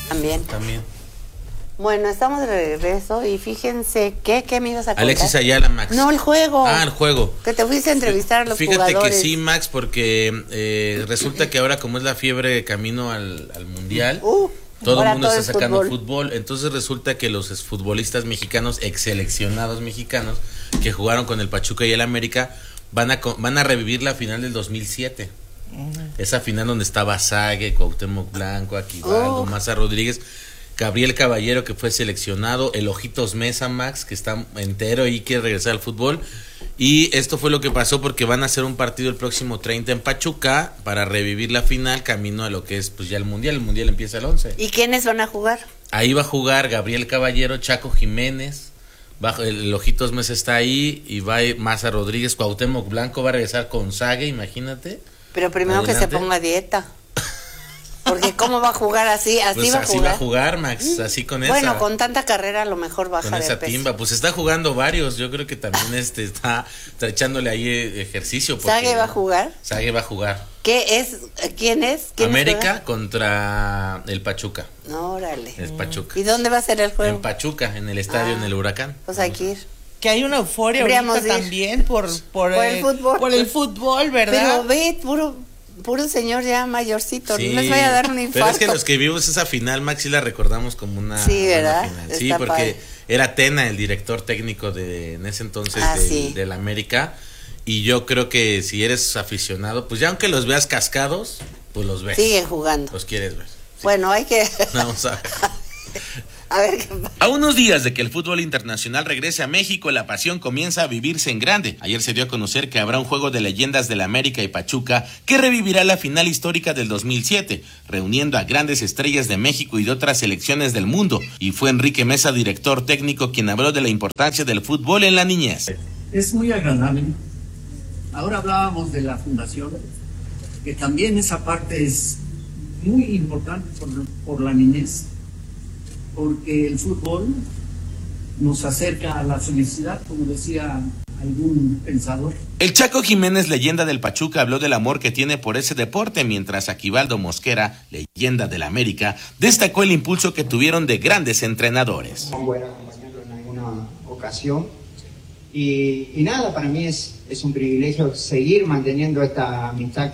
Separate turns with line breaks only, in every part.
También.
Bueno, estamos de regreso y fíjense ¿qué me ibas a contar?
Alexis Ayala, Max.
No, el juego.
El juego.
Que te fuiste a entrevistar a los
jugadores. Fíjate que sí, Max, porque resulta que ahora como es la fiebre camino al Mundial, todo el mundo está sacando fútbol. Entonces resulta que los futbolistas mexicanos, exseleccionados mexicanos, que jugaron con el Pachuca y el América, van a revivir la final del 2007. Esa final donde estaba Sague, Cuauhtémoc Blanco, Aquivaldo, Maza Rodríguez, Gabriel Caballero, que fue seleccionado, el Ojitos Mesa, Max, que está entero y quiere regresar al fútbol. Y esto fue lo que pasó porque van a hacer un partido el próximo 30 en Pachuca para revivir la final camino a lo que es pues ya el Mundial. El Mundial empieza el 11.
¿Y quiénes van a jugar?
Ahí va a jugar Gabriel Caballero, Chaco Jiménez, el Ojitos Mesa está ahí, y va a ir Maza Rodríguez, Cuauhtémoc Blanco va a regresar con Sague, imagínate.
Pero primero adelante, que se ponga a dieta. Porque ¿cómo va a jugar así?
Pues
va a jugar.
Así va a jugar, Max, así con esa.
Bueno, con tanta carrera a lo mejor baja
con esa
de peso.
timba, pues está jugando varios. Yo creo que también está echándole ahí ejercicio.
¿Sague va a jugar?
Sague va a jugar.
¿Quién es?
América contra el Pachuca.
No, órale.
El Pachuca.
¿Y dónde va a ser el juego?
En Pachuca, en el estadio, en el Huracán.
Pues hay que ir.
Que hay una euforia ahorita también por el fútbol. Por el fútbol, ¿verdad?
Pero ve, puro señor ya mayorcito, sí, no les vaya a dar un infarto.
Pero es que los que vimos esa final, Max, sí la recordamos como una
¿verdad?
Final. Sí, porque padre. Era Tena el director técnico en ese entonces del América, y yo creo que si eres aficionado, pues ya aunque los veas cascados, pues los ves.
Siguen jugando.
Los quieres ver. Sí.
Bueno, hay que...
Vamos a ver.
A ver qué pasa.
A unos días de que el fútbol internacional regrese a México, la pasión comienza a vivirse en grande. Ayer se dio a conocer que habrá un juego de leyendas del América y Pachuca que revivirá la final histórica del 2007, reuniendo a grandes estrellas de México y de otras selecciones del mundo. Y fue Enrique Mesa, director técnico, quien habló de la importancia del fútbol en la niñez.
Es muy agradable. Ahora hablábamos de la fundación, que también esa parte es muy importante por la niñez, porque el fútbol nos acerca a la felicidad, como decía algún pensador.
El Chaco Jiménez, leyenda del Pachuca, habló del amor que tiene por ese deporte, mientras Aquivaldo Mosquera, leyenda del América, destacó el impulso que tuvieron de grandes entrenadores.
Voy a acompañarlo en alguna ocasión y nada, para mí es un privilegio seguir manteniendo esta amistad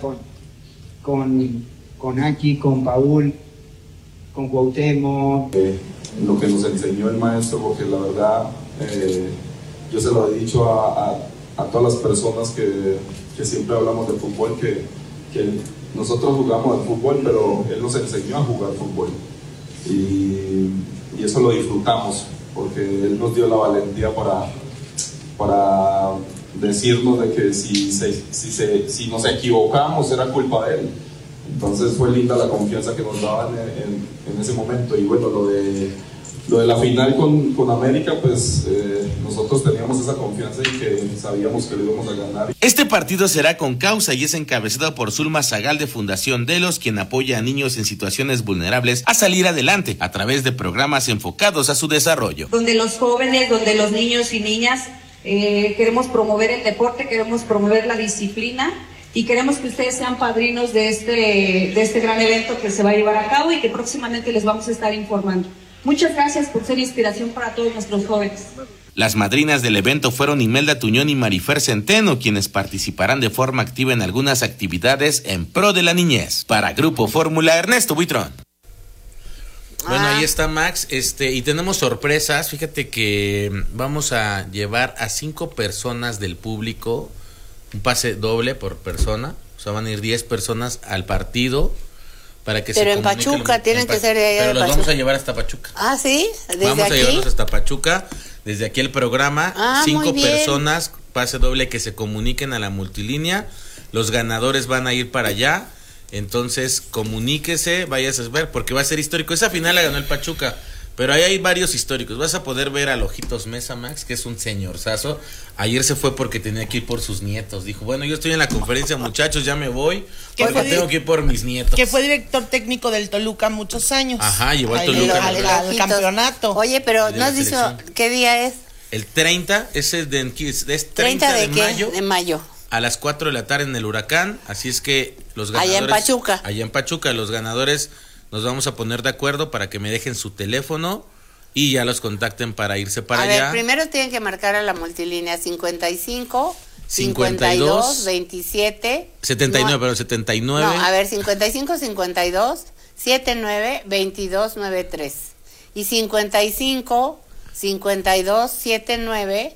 con Aki, con Paul, con Cuauhtémoc.
Lo que nos enseñó el maestro, porque la verdad yo se lo he dicho a todas las personas que siempre hablamos de fútbol, que nosotros jugamos al fútbol, pero él nos enseñó a jugar fútbol y eso lo disfrutamos, porque él nos dio la valentía para decirnos de que si nos equivocamos era culpa de él. Entonces fue linda la confianza que nos daban en ese momento. Y bueno, lo de la final con América, pues nosotros teníamos esa confianza y que sabíamos que lo íbamos a ganar.
Este partido será con causa y es encabezado por Zulma Zagal de Fundación Delos, quien apoya a niños en situaciones vulnerables a salir adelante a través de programas enfocados a su desarrollo.
Donde los jóvenes, donde los niños y niñas queremos promover el deporte, queremos promover la disciplina, y queremos que ustedes sean padrinos de este gran evento que se va a llevar a cabo y que próximamente les vamos a estar informando. Muchas gracias por ser inspiración para todos nuestros jóvenes.
Las madrinas del evento fueron Imelda Tuñón y Marifer Centeno, quienes participarán de forma activa en algunas actividades en pro de la niñez. Para Grupo Fórmula, Ernesto Buitrón.
Bueno, ahí está Max, y tenemos sorpresas. Fíjate que vamos a llevar a 5 personas del público, un pase doble por persona, o sea, van a ir 10 personas al partido para que
pero en Pachuca tienen que ser de allá.
Pero los vamos a llevar hasta Pachuca.
Ah, ¿sí? ¿Desde
vamos
aquí?
A llevarlos hasta Pachuca, desde aquí el programa, 5 personas, pase doble, que se comuniquen a la multilínea, los ganadores van a ir para allá, entonces comuníquese, vayas a ver, porque va a ser histórico. Esa final la ganó el Pachuca, pero ahí hay varios históricos. Vas a poder ver al Ojitos Mesa, Max, que es un señorzazo. Ayer se fue porque tenía que ir por sus nietos. Dijo, bueno, yo estoy en la conferencia, muchachos, ya me voy, porque tengo que ir por mis nietos.
Que fue director técnico del Toluca muchos años.
Ajá, llevó al Toluca
al campeonato.
Oye, pero ¿no has dicho qué día es?
El 30, ese es
30 de
mayo.
De mayo.
A las 4 de la tarde en el Huracán, así es que los ganadores...
Allá en Pachuca.
Allá en Pachuca, los ganadores nos vamos a poner de acuerdo para que me dejen su teléfono y ya los contacten para irse para allá.
A ver, primero tienen que marcar a la multilínea 55 52 27
79, pero 79.
No, a ver, 55 52 79 22 93 y 55 52 79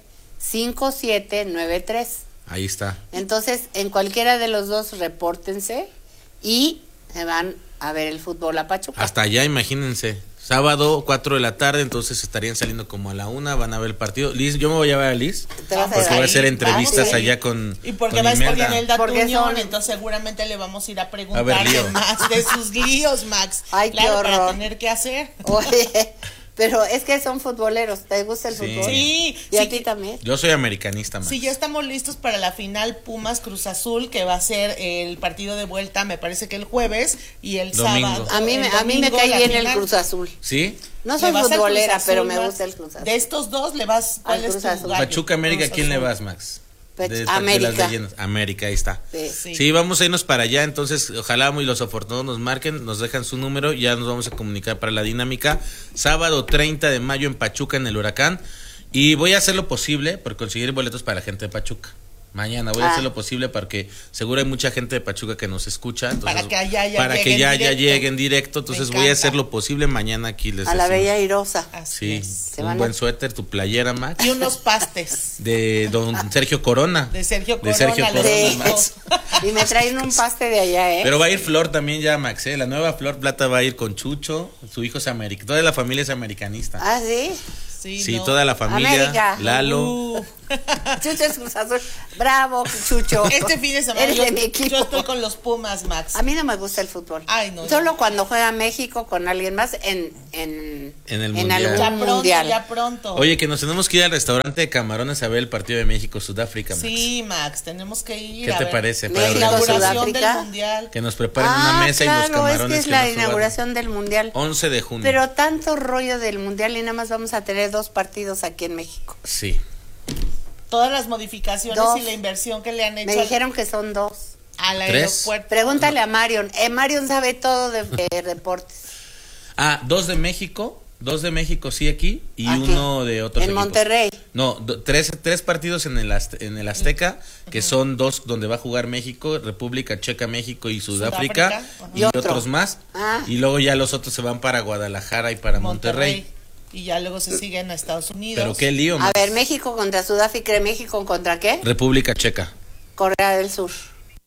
5793.
Ahí está.
Entonces, en cualquiera de los dos repórtense y se van a ver el fútbol a Pachuca.
Hasta allá, imagínense. Sábado, 4 de la tarde, entonces estarían saliendo como a la 1, van a ver el partido. Liz, yo me voy a ver a Liz, porque voy a hacer entrevistas allá con
y porque va a estar en el Datuñón, entonces seguramente le vamos a ir a preguntarle más de sus líos, Max.
Ay, claro, qué horror.
Para tener que hacer.
Oye, pero es que son futboleros, ¿te gusta el fútbol?
Sí.
¿Y a ti también?
Yo soy americanista, Max.
Sí, ya estamos listos para la final Pumas Cruz Azul, que va a ser el partido de vuelta, me parece que el jueves y el
domingo.
sábado.
A mí me cae bien el Cruz Azul.
¿Sí?
No soy futbolera, pero me gusta el Cruz Azul.
De estos dos le vas
al Cruz Azul.
Pachuca, América, ¿quién le vas, Max?
América.
América, ahí está. Sí, vamos a irnos para allá, entonces ojalá y los afortunados nos marquen, nos dejan su número, ya nos vamos a comunicar para la dinámica. Sábado 30 de mayo en Pachuca, en el Huracán, y voy a hacer lo posible por conseguir boletos para la gente de Pachuca. Mañana voy a hacer lo posible porque seguro hay mucha gente de Pachuca que nos escucha, entonces para que ya lleguen directo, entonces voy a hacer lo posible mañana aquí les
a la Bella Airosa.
Sí, un buen suéter, tu playera, Max.
Y unos pastes.
De don Sergio Corona.
De Sergio Corona,
Max.
Y me traen un paste de allá,
Pero va a ir Flor también ya, Max, La nueva Flor Plata va a ir con Chucho, su hijo es americano, toda la familia es americanista.
¿Ah, sí?
Sí, toda la familia.
América.
Lalo.
Chucho es Cruz Azul. Bravo, Chucho.
Este fin de semana
eres de mi equipo.
Yo estoy con los Pumas, Max.
A mí no me gusta el fútbol.
Ay, no.
Solo cuando juega México con alguien más en
el mundial.
Algún mundial.
Ya pronto.
Oye, que nos tenemos que ir al restaurante de Camarones a ver el partido de México-Sudáfrica, Max.
Sí, Max, tenemos que ir.
¿Qué te parece?
Para la inauguración
del mundial.
Que nos preparen una mesa y los camarones.
Es que es la inauguración del mundial.
11 de junio.
Pero tanto rollo del mundial y nada más vamos a tener 2 partidos aquí en México.
Sí.
Todas las modificaciones y la inversión que le han hecho.
Me dijeron que son 2.
Al aeropuerto.
Pregúntale a Marion. Marion sabe todo de deportes.
2 de México. 2 de México, sí, aquí. Y aquí. 1 de otros
en
equipos.
Monterrey.
No, 3 partidos en el Azteca, que son 2 donde va a jugar México, República Checa, México y Sudáfrica. Y otros más. Y luego ya los otros se van para Guadalajara y para Monterrey.
Y ya luego se siguen a Estados Unidos.
Pero qué lío,
Max. A ver, México contra Sudáfrica, ¿México contra qué?
República Checa.
Corea del Sur.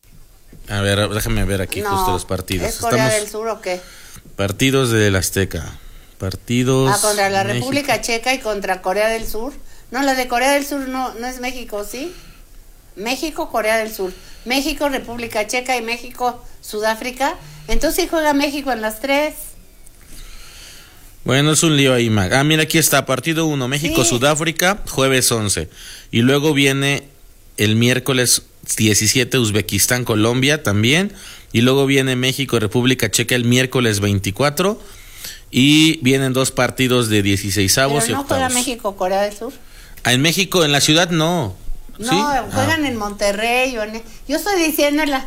A ver, déjame ver aquí justo los partidos.
¿Es Corea del Sur o qué?
Partidos del Azteca. Partidos.
Contra la República Checa y contra Corea del Sur. No, la de Corea del Sur no es México, ¿sí? México, Corea del Sur. México, República Checa y México, Sudáfrica. Entonces sí juega México en las 3.
Bueno, es un lío ahí, Mac. Mira, aquí está, partido 1, México-Sudáfrica, jueves 11. Y luego viene el miércoles 17, Uzbekistán-Colombia también. Y luego viene México-República Checa el miércoles 24. Y vienen 2 partidos de 16avos y octavos.
¿No juega México-Corea del Sur?
En México, en la ciudad, no.
No, ¿sí? Juegan en Monterrey. Yo estoy diciéndola.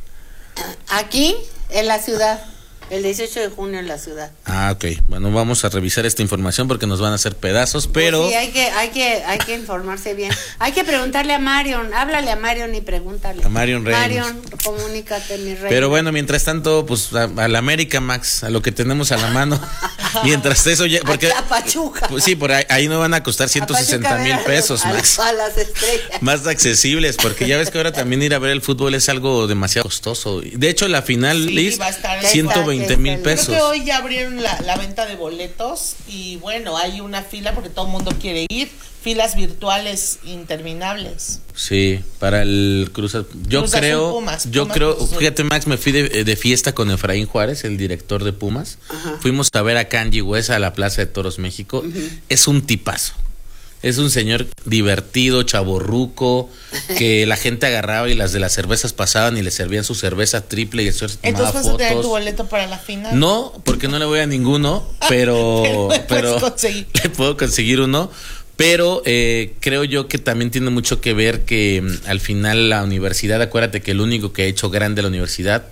Aquí, en la ciudad. El 18 de junio en la ciudad.
Ok. Bueno, vamos a revisar esta información porque nos van a hacer pedazos, pero...
Pues sí, hay que informarse bien. Hay que preguntarle a Marion. Háblale a Marion y pregúntale.
A Marion Reyes.
Marion, comunícate, mi rey.
Pero bueno, mientras tanto, pues a la América, Max, a lo que tenemos a la mano. Mientras eso... Porque,
a Pachuca.
Pues sí, por ahí no van a costar 160,000 pesos, Max.
A las estrellas.
Más accesibles, porque ya ves que ahora también ir a ver el fútbol es algo demasiado costoso. De hecho, la final, Liz, 120,000 pesos.
Creo que hoy ya abrieron la venta de boletos y bueno, hay una fila porque todo el mundo quiere ir. Filas virtuales interminables.
Sí, para el Cruz Azul. Yo creo, fíjate, Max, me fui de fiesta con Efraín Juárez, el director de Pumas. Ajá. Fuimos a ver a Kanji West a la Plaza de Toros México. Es un tipazo. Es un señor divertido, chavorruco, que la gente agarraba y las de las cervezas pasaban y le servían su cerveza triple y el señor tomaba
fotos. ¿Entonces vas a tener tu boleto para la final?
No, porque no le voy a ninguno, pero le puedo conseguir uno. Pero creo yo que también tiene mucho que ver que al final la universidad, acuérdate que el único que ha hecho grande la universidad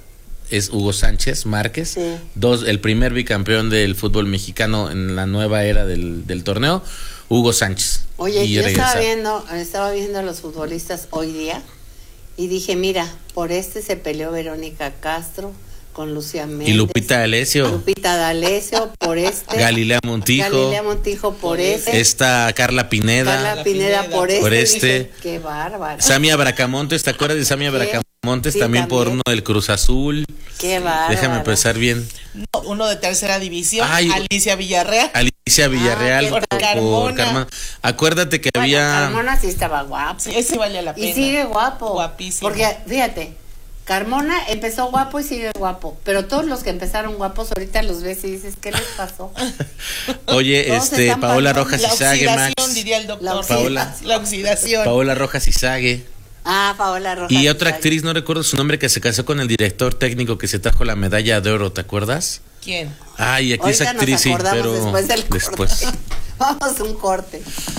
es Hugo Sánchez Márquez.
Sí.
El primer bicampeón del fútbol mexicano en la nueva era del torneo, Hugo Sánchez.
Oye,
y
yo estaba viendo a los futbolistas hoy día y dije, mira, por se peleó Verónica Castro con Lucía Méndez.
Y Lupita D'Alessio.
Por
Galilea Montijo
por
Esta Carla Pineda.
Carla Pineda por
Dije,
qué bárbara.
Samia Bracamontes, ¿te acuerdas de Samia Bracamontes?
Sí,
también por uno del Cruz Azul.
Qué bárbara.
Déjame pensar bien.
No, uno de tercera división,
Ay,
Alicia Villarreal.
Por Carmona. Acuérdate que había...
Carmona sí estaba guapo.
Sí, ese vale la pena.
Y sigue guapo.
Guapísimo.
Porque, fíjate, Carmona empezó guapo y sigue guapo. Pero todos los que empezaron guapos, ahorita los ves y dices, ¿qué les pasó?
Oye, Paola Rojas Izague, Max.
La oxidación, diría el doctor.
La
oxidación.
Paola Rojas Izague.
Paola Rojas.
Y otra actriz, no recuerdo su nombre, que se casó con el director técnico que se trajo la medalla de oro, ¿te acuerdas?
¿Quién?
Ay, aquí es actriz, sí, pero
después del corte.
después.
Vamos a un corte.